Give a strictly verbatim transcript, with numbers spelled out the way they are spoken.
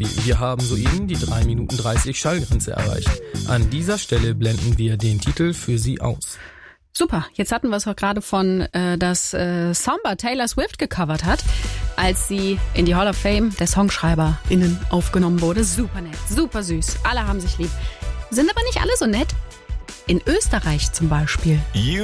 Tobi, wir haben soeben die drei Minuten dreißig Schallgrenze erreicht. An dieser Stelle blenden wir den Titel für Sie aus. Super, jetzt hatten wir es auch gerade von, äh, dass äh, Samba Taylor Swift gecovert hat, als sie in die Hall of Fame der SongschreiberInnen aufgenommen wurde. Super nett, super süß, alle haben sich lieb. Sind aber nicht alle so nett. In Österreich zum Beispiel.